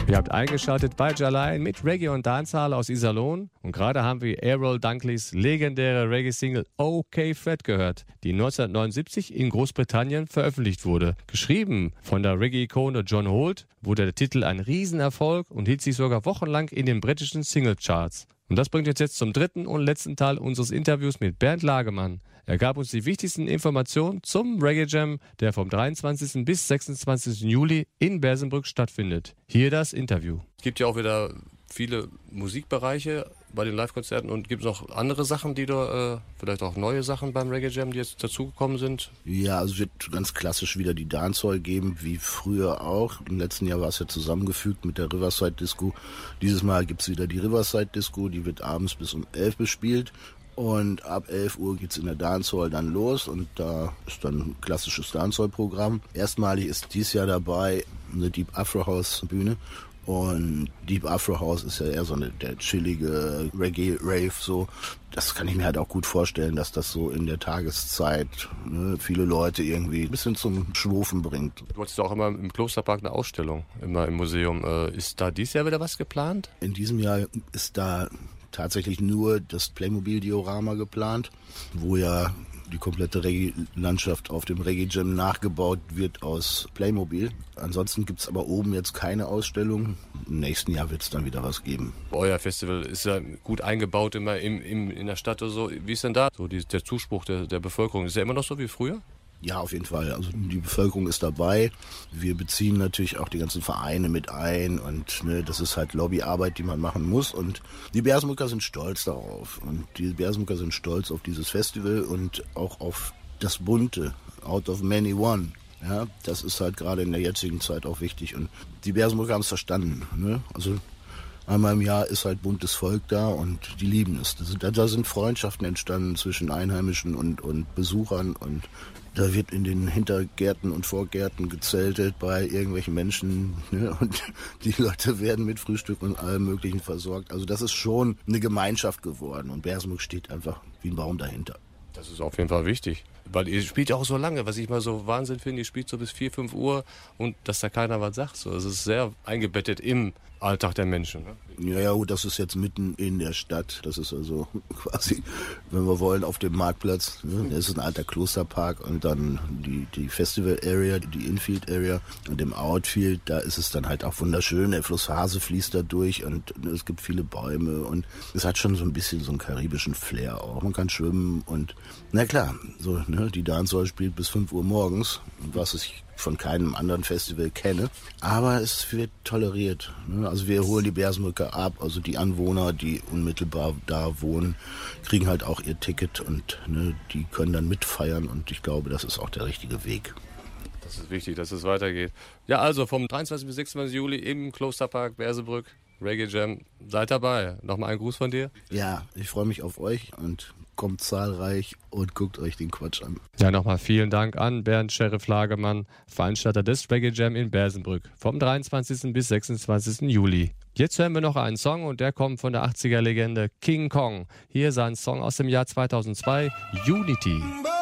Ihr habt eingeschaltet bei Jalai mit Reggae und Dancehall aus Iserlohn und gerade haben wir Errol Dunkleys legendäre Reggae-Single OK Fred gehört, die 1979 in Großbritannien veröffentlicht wurde. Geschrieben von der Reggae-Ikone John Holt wurde der Titel ein Riesenerfolg und hielt sich sogar wochenlang in den britischen Singlecharts. Und das bringt uns jetzt zum dritten und letzten Teil unseres Interviews mit Bernd Lagemann. Er gab uns die wichtigsten Informationen zum Reggae Jam, der vom 23. bis 26. Juli in Bersenbrück stattfindet. Hier das Interview. Es gibt ja auch wieder viele Musikbereiche bei den Live-Konzerten und gibt es noch andere Sachen, die da, vielleicht auch neue Sachen beim Reggae Jam, die jetzt dazugekommen sind? Ja, also es wird ganz klassisch wieder die Dancehall geben, wie früher auch. Im letzten Jahr war es ja zusammengefügt mit der Riverside Disco. Dieses Mal gibt es wieder die Riverside Disco, die wird abends bis um 11 bespielt. Und ab 11 Uhr geht's in der Dancehall dann los und da ist dann ein klassisches Dancehall-Programm. Erstmalig ist dies Jahr dabei eine Deep Afro House Bühne. Und Deep Afro House ist ja eher so der chillige Reggae-Rave so. Das kann ich mir halt auch gut vorstellen, dass das so in der Tageszeit viele Leute irgendwie ein bisschen zum Schwufen bringt. Du hattest auch immer im Klosterpark eine Ausstellung, immer im Museum. Ist da dieses Jahr wieder was geplant? In diesem Jahr ist da tatsächlich nur das Playmobil-Diorama geplant, wo ja die komplette Reggae-Landschaft auf dem Reggae Jam nachgebaut wird aus Playmobil. Ansonsten gibt es aber oben jetzt keine Ausstellung. Im nächsten Jahr wird es dann wieder was geben. Euer Festival ist ja gut eingebaut immer in der Stadt oder so. Wie ist denn da so der Zuspruch der Bevölkerung? Ist der immer noch so wie früher? Ja, auf jeden Fall. Also die Bevölkerung ist dabei. Wir beziehen natürlich auch die ganzen Vereine mit ein und das ist halt Lobbyarbeit, die man machen muss. Und die Bersenbrücker sind stolz darauf. Und die Bersenbrücker sind stolz auf dieses Festival und auch auf das Bunte, Out of Many One. Ja, das ist halt gerade in der jetzigen Zeit auch wichtig. Und die Bersenbrücker haben es verstanden. Also einmal im Jahr ist halt buntes Volk da und die lieben es. Da sind Freundschaften entstanden zwischen Einheimischen und Besuchern und da wird in den Hintergärten und Vorgärten gezeltet bei irgendwelchen Menschen und die Leute werden mit Frühstück und allem Möglichen versorgt. Also das ist schon eine Gemeinschaft geworden und Bersenbrück steht einfach wie ein Baum dahinter. Das ist auf jeden Fall wichtig, weil ihr spielt ja auch so lange, was ich mal so Wahnsinn finde, ihr spielt so bis 4, 5 Uhr und dass da keiner was sagt. So. Es ist sehr eingebettet im Alltag der Menschen. Ne? Ja, gut, das ist jetzt mitten in der Stadt. Das ist also quasi, wenn wir wollen, auf dem Marktplatz. Das ist ein alter Klosterpark und dann die Festival Area, die Infield Area und im Outfield, da ist es dann halt auch wunderschön. Der Fluss Hase fließt da durch und es gibt viele Bäume und es hat schon so ein bisschen so einen karibischen Flair auch. Man kann schwimmen und na klar, so, die Dancehall spielt bis 5 Uhr morgens, was ich von keinem anderen Festival kenne. Aber es wird toleriert. Also wir holen die Bersenbrücker ab, also die Anwohner, die unmittelbar da wohnen, kriegen halt auch ihr Ticket und die können dann mitfeiern und ich glaube, das ist auch der richtige Weg. Das ist wichtig, dass es weitergeht. Ja, also vom 23. bis 26. Juli im Klosterpark Bersenbrück, Reggae Jam. Seid dabei. Nochmal ein Gruß von dir. Ja, ich freue mich auf euch und kommt zahlreich und guckt euch den Quatsch an. Ja, nochmal vielen Dank an Bernd Sheriff Lagemann, Veranstalter des Reggae Jam in Bersenbrück vom 23. bis 26. Juli. Jetzt hören wir noch einen Song und der kommt von der 80er-Legende King Kong. Hier sein Song aus dem Jahr 2002, Unity.